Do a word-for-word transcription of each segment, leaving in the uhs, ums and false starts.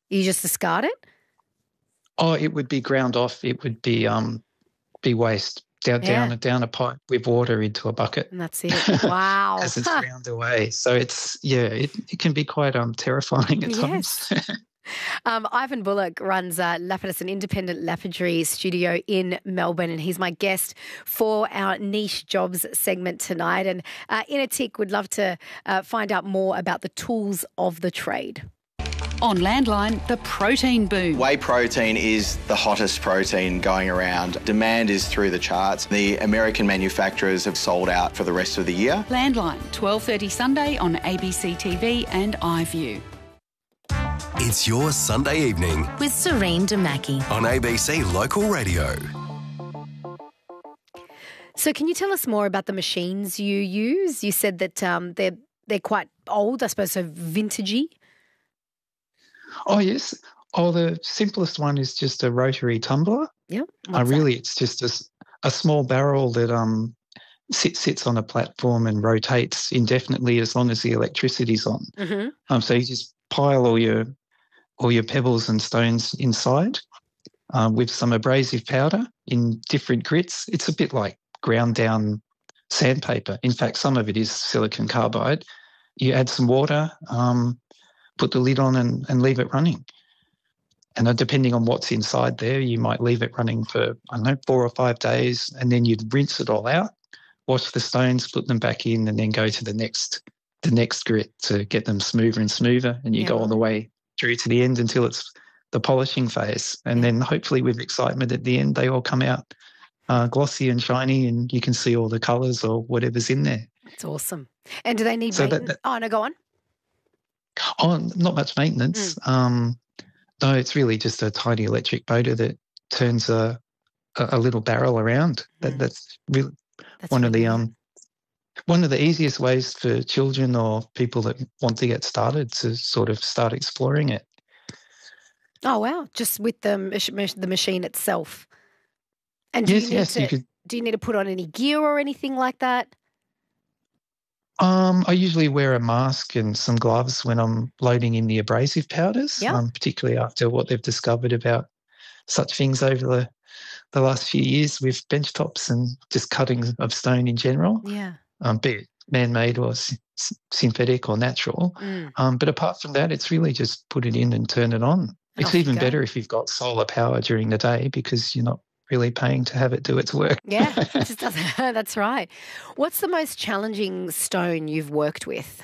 You just discard it? Oh, it would be ground off. It would be um be waste down Yeah. down down a pipe with water into a bucket. And that's it. Wow. As it's ground away. So it's yeah, it, it can be quite um terrifying at Yes. times. Um, Ivan Bullock runs uh, Lapidus, an independent lapidary studio in Melbourne, and he's my guest for our niche jobs segment tonight. And uh, in a tick, would love to uh, find out more about the tools of the trade. On Landline, the protein boom. Whey protein is the hottest protein going around. Demand is through the charts. The American manufacturers have sold out for the rest of the year. Landline, twelve thirty Sunday on A B C T V and iView. It's your Sunday evening with Serene Demaki on A B C Local Radio. So can you tell us more about the machines you use? You said that um, they're they're quite old, I suppose, so vintagey. Oh, yes. Oh, the simplest one is just a rotary tumbler. Yep. Uh, really, it's just a, a small barrel that um sits sits on a platform and rotates indefinitely as long as the electricity's on. Mm-hmm. Um, so you just pile all your all your pebbles and stones inside uh, with some abrasive powder in different grits. It's a bit like ground down sandpaper. In fact, some of it is silicon carbide. You add some water, um, put the lid on and, and leave it running. And uh, depending on what's inside there, you might leave it running for, I don't know, four or five days, and then you'd rinse it all out, wash the stones, put them back in, and then go to the next the next grit to get them smoother and smoother, and you Yeah. go all the way through to the end until it's the polishing phase. And then hopefully with excitement at the end, they all come out uh, glossy and shiny, and you can see all the colours or whatever's in there. It's awesome. And do they need So that- maintenance? that- Oh, no, go on. Oh, not much maintenance. Mm. Um, no, it's really just a tiny electric motor that turns a a, a little barrel around. That, Mm. that's really That's one of really the good. um one of the easiest ways for children or people that want to get started to sort of start exploring it. Oh, wow. Just with the mach- mach- the machine itself. And do Yes, you need yes, to, you could. do you need to put on any gear or anything like that? Um, I usually wear a mask and some gloves when I'm loading in the abrasive powders, Yeah. um, particularly after what they've discovered about such things over the, the last few years with bench tops and just cutting of stone in general, Yeah. um, be it man-made or s- s- synthetic or natural. Mm. Um, but apart from that, it's really just put it in and turn it on. And It's off you even go. better if you've got solar power during the day because you're not really paying to have it do its work. Yeah, it just doesn't, that's right. What's the most challenging stone you've worked with?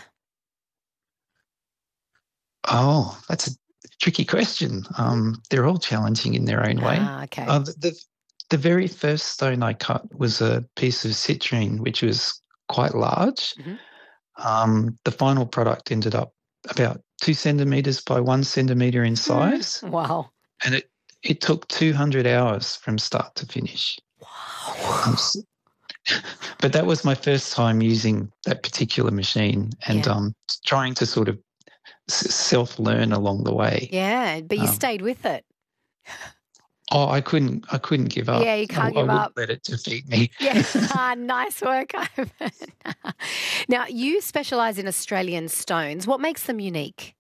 Oh, that's a tricky question. Um, they're all challenging in their own way. Ah, okay. Uh, the, the the very first stone I cut was a piece of citrine, which was quite large. Mhm. Um, the final product ended up about two centimetres by one centimetre in size, Wow. and it, it took two hundred hours from start to finish. Wow. Um, s- but that was my first time using that particular machine and Yeah. um, trying to sort of s- self-learn along the way. Yeah, but you Um, stayed with it. Oh, I couldn't. I couldn't give up. Yeah, you can't I, give I wouldn't up. let it defeat me. Yeah, ah, nice work, Ivan. Now, you specialise in Australian stones. What makes them unique?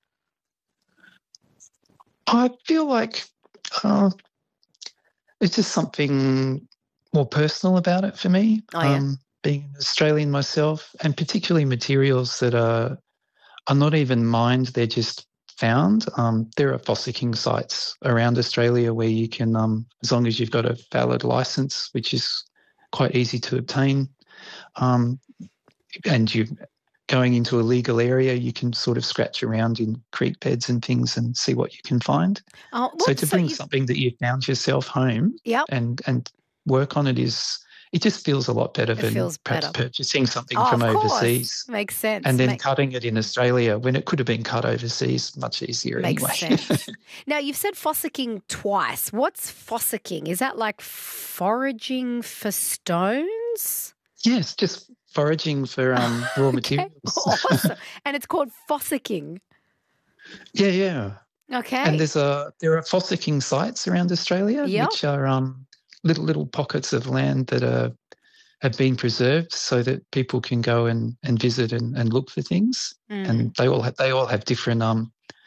I feel like uh, it's just something more personal about it for me. Oh, yeah. Um, being an Australian myself, and particularly materials that are are not even mined; they're just found. Um, there are fossicking sites around Australia where you can, um, as long as you've got a valid license, which is quite easy to obtain, um, and you're going into a legal area, you can sort of scratch around in creek beds and things and see what you can find. Oh, So what- to bring you- something that you found yourself home Yep. and and work on it is, it just feels a lot better than feels perhaps better. purchasing something Oh, from of course. overseas Makes sense. and then Ma- cutting it in Australia when it could have been cut overseas much easier Makes anyway. sense. Now, you've said fossicking twice. What's fossicking? Is that like foraging for stones? Yes, just foraging for um, raw Okay, materials. awesome. And it's called fossicking. Yeah, yeah. Okay. And there's a there are fossicking sites around Australia, Yep. which are um, little little pockets of land that are have been preserved so that people can go and, and visit and, and look for things. Mm. And they all have they all have different um